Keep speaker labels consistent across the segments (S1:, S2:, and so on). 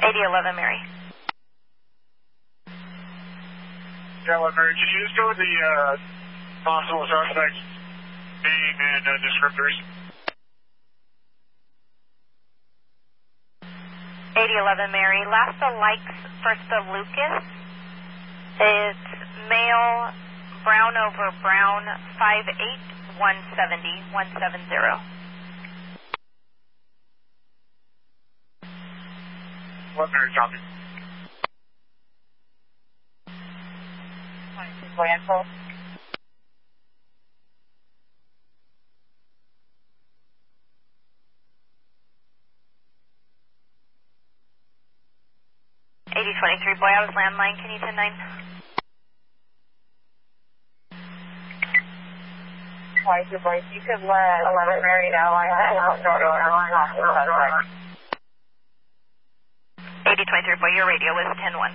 S1: 8011 Mary.
S2: Yeah, well, Mary, did you just go with the possible suspects name and descriptors?
S1: 8011 Mary. Last of likes, first of Lucas. It's male, brown over brown, 5'8", 170, 170.
S2: What Mary copy?
S3: Landfall.
S1: $8023 Boy, I was landline. Can you 10-9?
S3: Twice your voice. You could let 11 Mary know. I don't know.
S1: 8023 Boy, your radio is 10-1.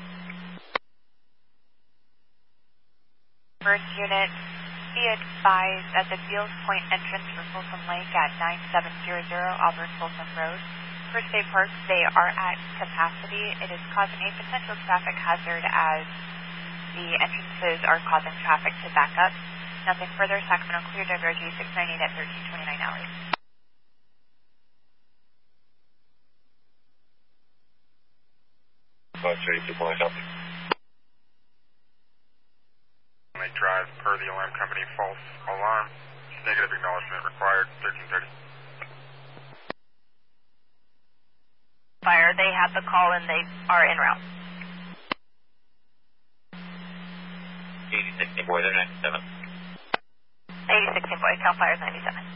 S4: First unit, be advised at the Fields Point entrance for Folsom Lake at 9700 Auburn Folsom Road. For State Parks, they are at capacity. It is causing a potential traffic hazard as the entrances are causing traffic to back up. Nothing further. Sacramento clear WRG 698 at 1329 Alley.
S2: Drive per the alarm company, false alarm. Negative acknowledgement required, 1330.
S1: Fire, they have the call and they are en route.
S5: 8016 Boy, they're 97.
S1: 8016 Boy, Cal Fire's 97.